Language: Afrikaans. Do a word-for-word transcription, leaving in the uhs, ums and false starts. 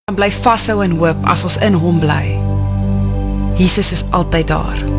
en bly vashou en hoop as ons in hom bly. Jesus is altyd daar.